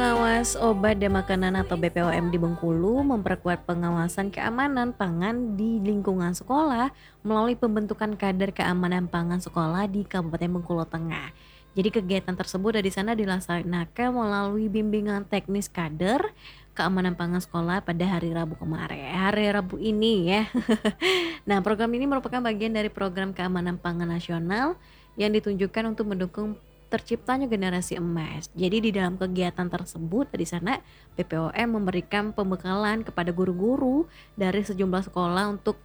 Pengawas Obat dan Makanan atau BPOM di Bengkulu memperkuat pengawasan keamanan pangan di lingkungan sekolah melalui pembentukan kader keamanan pangan sekolah di Kabupaten Bengkulu Tengah. Jadi kegiatan tersebut dari sana dilaksanakan melalui bimbingan teknis kader keamanan pangan sekolah pada hari Rabu kemarin. Hari Rabu ini ya. Nah, program ini merupakan bagian dari program keamanan pangan nasional yang ditunjukkan untuk mendukung terciptanya generasi emas. Jadi di dalam kegiatan tersebut di sana BPOM memberikan pembekalan kepada guru-guru dari sejumlah sekolah untuk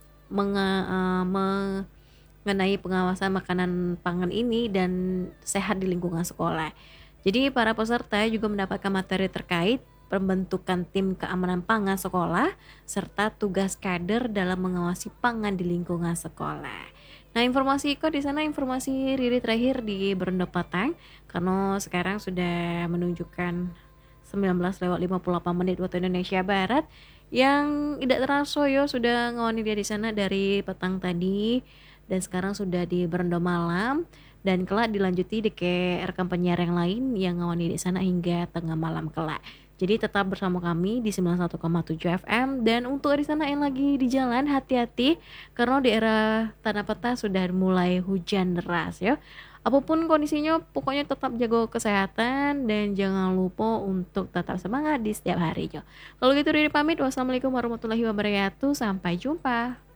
mengenai pengawasan makanan pangan ini dan sehat di lingkungan sekolah. Jadi para peserta juga mendapatkan materi terkait pembentukan tim keamanan pangan sekolah serta tugas kader dalam mengawasi pangan di lingkungan sekolah. Nah, informasi kok di sana informasi Riri terakhir di Berendo Patang karena sekarang sudah menunjukkan 19:58 waktu Indonesia Barat yang tidak terasa ya sudah ngawani dia di sana dari petang tadi dan sekarang sudah di Berendo Malam dan kelak dilanjuti di ke rekan penyiar yang lain yang ngawani di sana hingga tengah malam kelak. Jadi tetap bersama kami di 91,7 FM dan untuk di sana yang lagi di jalan hati-hati karena di era tanah peta sudah mulai hujan deras ya. Apapun kondisinya pokoknya tetap jaga kesehatan dan jangan lupa untuk tetap semangat di setiap harinya. Kalau gitu Riri pamit. Wassalamualaikum warahmatullahi wabarakatuh. Sampai jumpa.